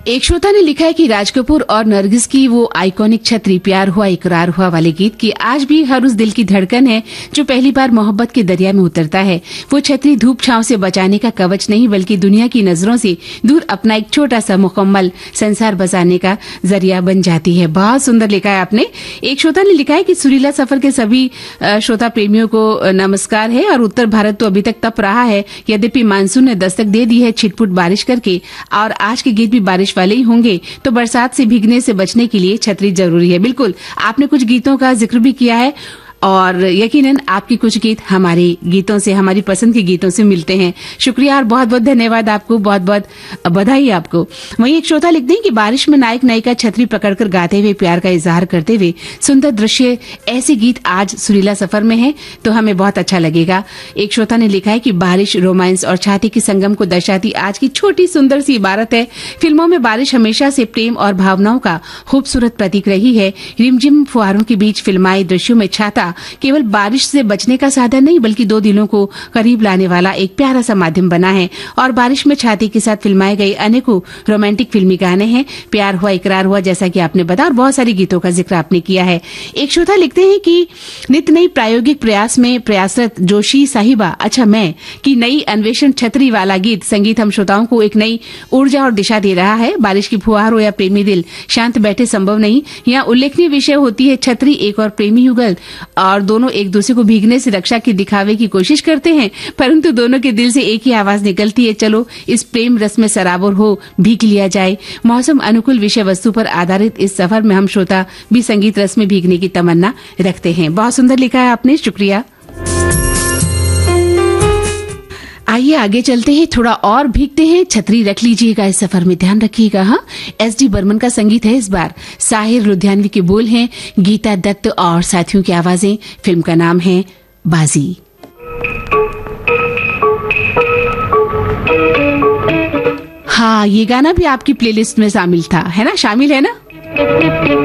एक श्रोता ने लिखा है कि राज कपूर और नरगिस की वो आइकॉनिक छतरी प्यार हुआ इकरार हुआ वाले गीत की आज भी हर उस दिल की धड़कन है जो पहली बार मोहब्बत के दरिया में उतरता है। वो छतरी धूप छांव से बचाने का कवच नहीं बल्कि दुनिया की नजरों से दूर अपना एक छोटा सा मुकम्मल संसार बसाने का जरिया बन जाती है। बहुत सुंदर लिखा है आपने। एक श्रोता ने लिखा है कि सुरीला सफर के सभी श्रोता प्रेमियों को नमस्कार है और उत्तर भारत तो अभी तक तप रहा है, यद्यपि मानसून ने दस्तक दे दी है छिटपुट बारिश करके, और आज के गीत भी बारिश वाले ही होंगे, तो बरसात से भीगने से बचने के लिए छतरी जरूरी है। बिल्कुल, आपने कुछ गीतों का जिक्र भी किया है और यकीनन आपकी कुछ गीत हमारे गीतों से, हमारी पसंद के गीतों से मिलते हैं। शुक्रिया और बहुत बहुत धन्यवाद आपको, बहुत बहुत बधाई आपको। वहीं एक श्रोता लिखते हैं कि बारिश में नायक नायिका छतरी पकड़कर गाते हुए प्यार का इजहार करते हुए सुंदर दृश्य, ऐसे गीत आज सुरीला सफर में है तो हमें बहुत अच्छा लगेगा। एक श्रोता ने लिखा है कि बारिश रोमांस और छाती के संगम को दर्शाती आज की छोटी सुंदर सी इबारत है। फिल्मों में बारिश हमेशा से प्रेम और भावनाओं का खूबसूरत प्रतीक रही है। रिमझिम फुहारों के बीच फिल्माए दृश्यों में छाता केवल बारिश से बचने का साधन नहीं बल्कि दो दिलों को करीब लाने वाला एक प्यारा सा माध्यम बना है। और बारिश में छाती के साथ फिल्माए गए अनेकों रोमांटिक फिल्मी गाने हैं। प्यार हुआ इकरार हुआ, जैसा कि आपने बताया, और बहुत सारे गीतों का जिक्र आपने किया है। एक श्रोता लिखते हैं कि नित नई प्रायोगिक प्रयास में प्रयासरत जोशी साहिबा अच्छा मैं की नई अन्वेषण छतरी वाला गीत संगीत हम श्रोताओं को एक नई ऊर्जा और दिशा दे रहा है। बारिश की फुहार हो या प्रेमी दिल, शांत बैठे संभव नहीं। यहाँ उल्लेखनीय विषय होती है छतरी एक और प्रेमी युगल, और दोनों एक दूसरे को भीगने से रक्षा की दिखावे की कोशिश करते हैं, परंतु दोनों के दिल से एक ही आवाज निकलती है, चलो इस प्रेम रस में सराबोर हो भीग लिया जाए। मौसम अनुकूल विषय वस्तु पर आधारित इस सफर में हम श्रोता भी संगीत रस में भीगने की तमन्ना रखते हैं। बहुत सुंदर लिखा है आपने, शुक्रिया। आइए आगे चलते हैं, थोड़ा और भीगते हैं। छतरी रख लीजिएगा, इस सफर में ध्यान रखिएगा। हाँ, एस.डी. बर्मन का संगीत है इस बार। साहिर लुधियानवी के बोल हैं, गीता दत्त और साथियों की आवाजें। फिल्म का नाम है बाजी। हाँ, ये गाना भी आपकी प्लेलिस्ट में शामिल था, है ना? शामिल है ना?